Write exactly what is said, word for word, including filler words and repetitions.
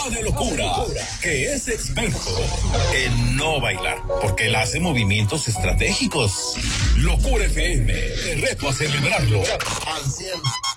papá de locura, que es experto en no bailar, porque él hace movimientos estratégicos. Locura F M, te reto a celebrarlo al cien.